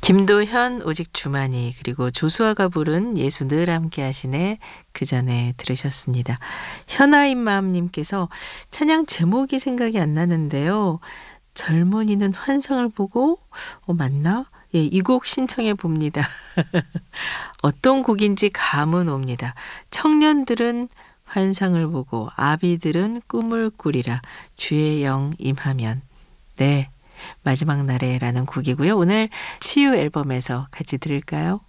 김도현 오직 주만이 그리고 조수아가 부른 예수 늘 함께 하시네 그 전에 들으셨습니다. 현아인 마음님께서 찬양 제목이 생각이 안 나는데요. 젊은이는 환상을 보고 맞나? 예, 이 곡 신청해 봅니다. 어떤 곡인지 감은 옵니다. 청년들은 환상을 보고 아비들은 꿈을 꾸리라 주의 영 임하면. 네, 마지막 날에라는 곡이고요. 오늘 치유 앨범에서 같이 들을까요?